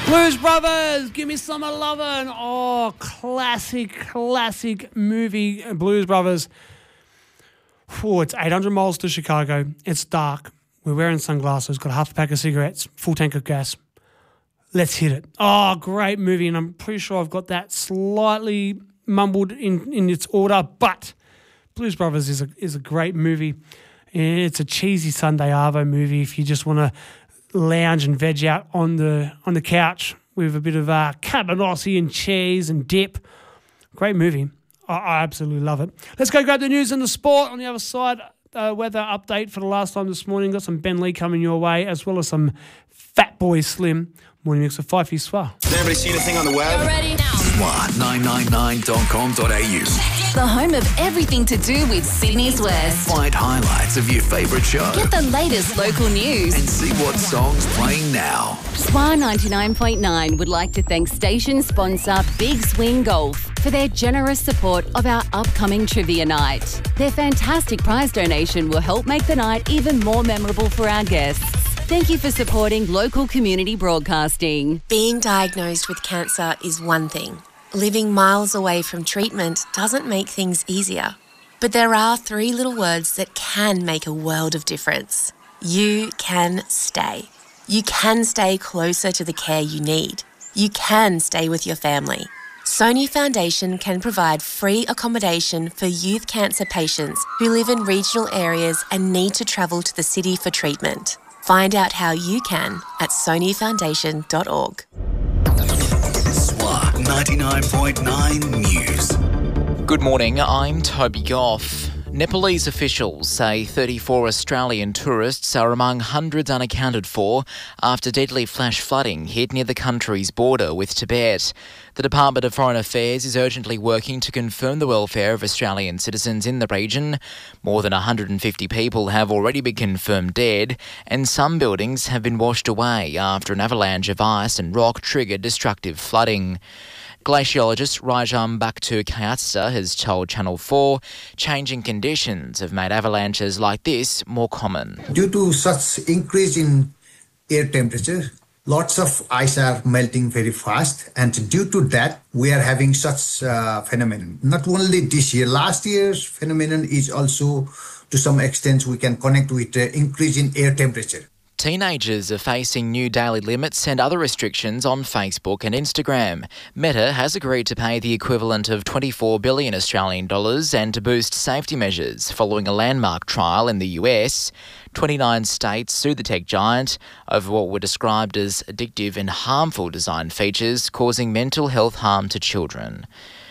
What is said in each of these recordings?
Blues Brothers, give me some of lovin'. Oh, classic movie, Blues Brothers. Oh, it's 800 miles to Chicago. It's dark. We're wearing sunglasses, got half a pack of cigarettes, full tank of gas. Let's hit it. Oh, great movie, and I'm pretty sure I've got that slightly mumbled in its order, but Blues Brothers is a great movie. It's a cheesy Sunday Arvo movie if you just want to lounge and veg out on the couch with a bit of cabanossi and cheese and dip. Great movie. I absolutely love it. Let's go grab the news and the sport on the other side. Weather update for the last time this morning. Got some Ben Lee coming your way, as well as some Fatboy Slim. Morning mix of Fifey Swar. Has anybody seen a thing on the web? You're ready now. Swat999.com.au. The home of everything to do with Sydney's West. Find highlights of your favourite show. Get the latest local news. And see what song's playing now. Swar 99.9 would like to thank station sponsor Big Swing Golf for their generous support of our upcoming trivia night. Their fantastic prize donation will help make the night even more memorable for our guests. Thank you for supporting local community broadcasting. Being diagnosed with cancer is one thing. Living miles away from treatment doesn't make things easier. But there are 3 little words that can make a world of difference. You can stay. You can stay closer to the care you need. You can stay with your family. Sony Foundation can provide free accommodation for youth cancer patients who live in regional areas and need to travel to the city for treatment. Find out how you can at sonyfoundation.org. Swat 99.9 News. Good morning, I'm Toby Goff. Nepalese officials say 34 Australian tourists are among hundreds unaccounted for after deadly flash flooding hit near the country's border with Tibet. The Department of Foreign Affairs is urgently working to confirm the welfare of Australian citizens in the region. More than 150 people have already been confirmed dead, and some buildings have been washed away after an avalanche of ice and rock triggered destructive flooding. Glaciologist Rajam Bakhtu-Kayatsa has told Channel 4 changing conditions have made avalanches like this more common. Due to such increase in air temperature, lots of ice are melting very fast, and due to that, we are having such phenomenon. Not only this year, last year's phenomenon is also, to some extent, we can connect with the increase in air temperature. Teenagers are facing new daily limits and other restrictions on Facebook and Instagram. Meta has agreed to pay the equivalent of 24 billion Australian dollars and to boost safety measures following a landmark trial in the US. 29 states sued the tech giant over what were described as addictive and harmful design features causing mental health harm to children.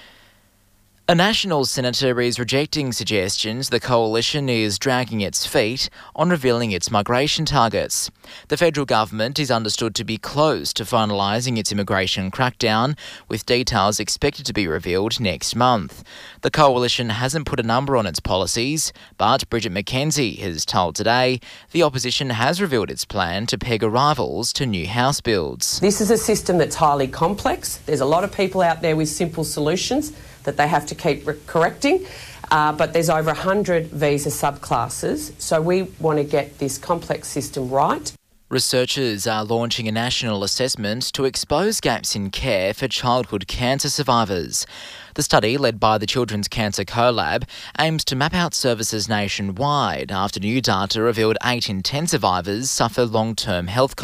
A National senator is rejecting suggestions the coalition is dragging its feet on revealing its migration targets. The federal government is understood to be close to finalising its immigration crackdown, with details expected to be revealed next month. The coalition hasn't put a number on its policies, but Bridget McKenzie has told Today the opposition has revealed its plan to peg arrivals to new house builds. This is a system that's highly complex. There's a lot of people out there with simple solutions that they have to keep correcting, but there's over 100 visa subclasses, so we want to get this complex system right. Researchers are launching a national assessment to expose gaps in care for childhood cancer survivors. The study, led by the Children's Cancer Collab, aims to map out services nationwide after new data revealed 8 in 10 survivors suffer long-term health